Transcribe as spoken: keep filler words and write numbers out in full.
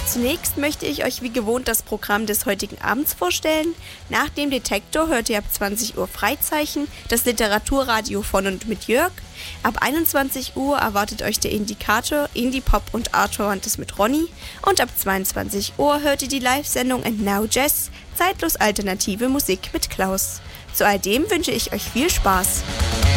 Zunächst möchte ich euch wie gewohnt das Programm des heutigen Abends vorstellen. Nach dem Detektor hört ihr ab zwanzig Uhr Freizeichen, das Literaturradio von und mit Jörg. Ab einundzwanzig Uhr erwartet euch der Indikator, Indie Pop und Arthur-Rantes mit Ronny. Und ab zweiundzwanzig Uhr hört ihr die Live-Sendung And Now Jazz, zeitlos alternative Musik mit Klaus. Zu all dem wünsche ich euch viel Spaß.